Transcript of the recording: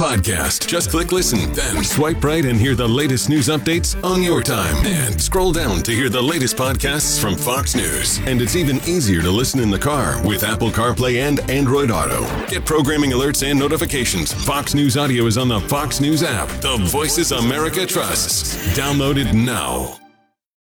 podcast. Just click listen, then swipe right and hear the latest news updates on your time. And scroll down to hear the latest podcasts from Fox News. And it's even easier to listen in the car with Apple CarPlay and Android Auto. Get programming alerts and notifications. Fox News Audio is on the Fox News app. The voices America trusts. Download it now.